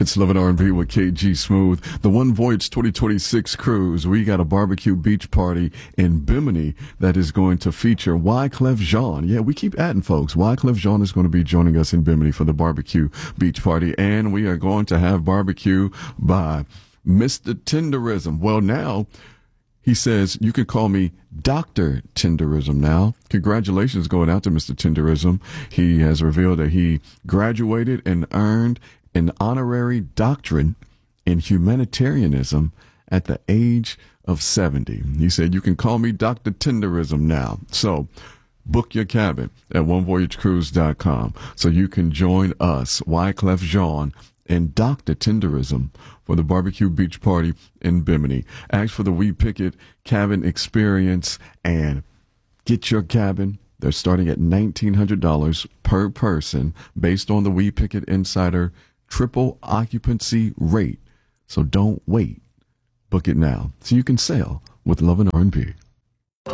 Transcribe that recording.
It's Love and R&B with KG Smooth. The One Voyage 2026 cruise. We got a barbecue beach party in Bimini that is going to feature Wyclef Jean. Yeah, we keep adding folks. Wyclef Jean is going to be joining us in Bimini for the barbecue beach party. And we are going to have barbecue by Mr. Tenderism. Well, now he says you can call me Dr. Tenderism now. Congratulations going out to Mr. Tenderism. He has revealed that he graduated and earned an honorary doctorate in humanitarianism at the age of 70. He said, you can call me Dr. Tenderism now. So book your cabin at onevoyagecruise.com so you can join us, Wyclef Jean and Dr. Tenderism, for the barbecue beach party in Bimini. Ask for the We Picket cabin experience and get your cabin. They're starting at $1,900 per person based on the We Picket Insider triple occupancy rate. So don't wait. Book it now so you can sail with Love and R&B.